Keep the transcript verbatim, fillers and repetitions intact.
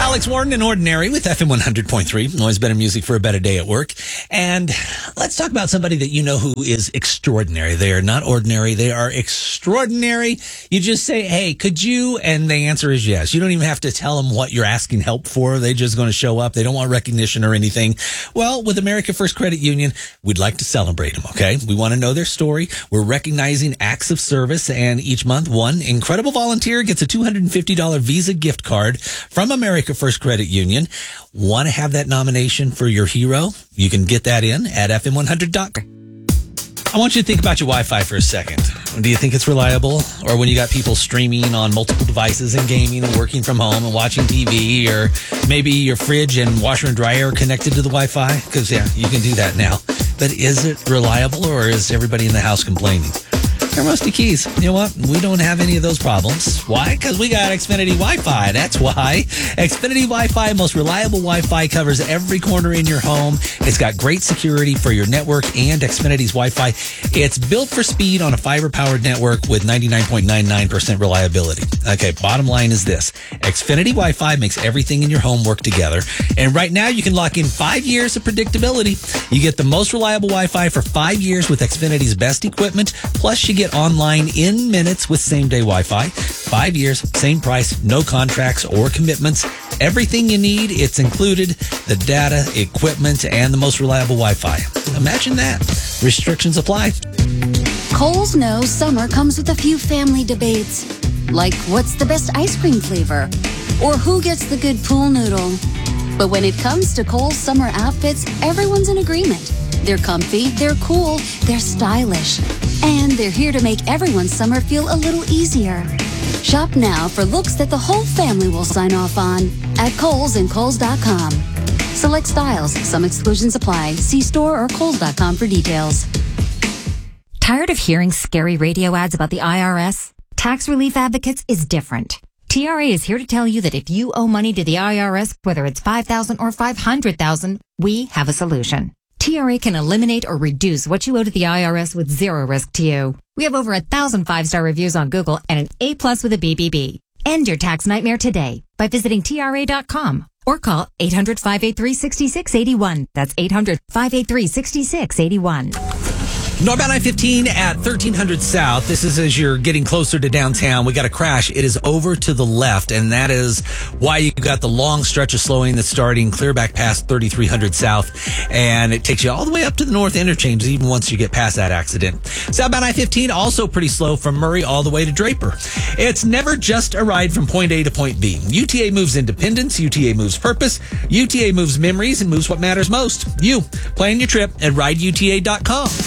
Alex Warren and Ordinary with F M one hundred point three. Always better music for a better day at work. And let's talk about somebody that you know who is extraordinary. They are not ordinary. They are extraordinary. You just say, hey, could you? And the answer is yes. You don't even have to tell them what you're asking help for. They're just going to show up. They don't want recognition or anything. Well, with America First Credit Union, we'd like to celebrate them, okay? We want to know their story. We're recognizing acts of service, and each month, one incredible volunteer gets a two hundred fifty dollars Visa gift card from America First Credit Union. Want to have that nomination for your hero? You can get that in at F M one hundred dot com. I want you to think about your Wi-Fi for a second. Do you think it's reliable? Or when you got people streaming on multiple devices and gaming and working from home and watching T V, or maybe your fridge and washer and dryer are connected to the Wi-Fi? Because, yeah, you can do that now. But is it reliable, or is everybody in the house complaining? They're rusty keys. You know what? We don't have any of those problems. Why? Because we got Xfinity Wi-Fi. That's why. Xfinity Wi-Fi, most reliable Wi-Fi, covers every corner in your home. It's got great security for your network and Xfinity's Wi-Fi. It's built for speed on a fiber-powered network with ninety-nine point nine nine percent reliability. Okay, bottom line is this. Xfinity Wi-Fi makes everything in your home work together. And right now, you can lock in five years of predictability. You get the most reliable Wi-Fi for five years with Xfinity's best equipment. Plus, you get online in minutes with same-day Wi-Fi. Five years, same price, no contracts or commitments. Everything you need, it's included. The data, equipment, and the most reliable Wi-Fi. Imagine that. Restrictions apply. Kohl's knows summer comes with a few family debates. Like, what's the best ice cream flavor? Or who gets the good pool noodle? But when it comes to Kohl's summer outfits, everyone's in agreement. They're comfy, they're cool, they're stylish. And they're here to make everyone's summer feel a little easier. Shop now for looks that the whole family will sign off on at Kohl's and Kohl's dot com. Select styles. Some exclusions apply. See store or Kohl's dot com for details. Tired of hearing scary radio ads about the I R S? Tax Relief Advocates is different. T R A is here to tell you that if you owe money to the I R S, whether it's five thousand dollars or five hundred thousand dollars, we have a solution. T R A can eliminate or reduce what you owe to the I R S with zero risk to you. We have over a thousand five-star reviews on Google and an A plus with a B B B. End your tax nightmare today by visiting T R A dot com or call eight hundred, five eight three, six six eight one. That's eight hundred, five eight three, six six eight one. Northbound I fifteen at thirteen hundred South. This is as you're getting closer to downtown. We got a crash. It is over to the left, and that is why you got the long stretch of slowing that's starting clear back past thirty-three hundred South, and it takes you all the way up to the north interchange, even once you get past that accident. Southbound I fifteen, also pretty slow from Murray all the way to Draper. It's never just a ride from point A to point B. U T A moves independence, U T A moves purpose, U T A moves memories, and moves what matters most. You. Plan your trip at ride U T A dot com.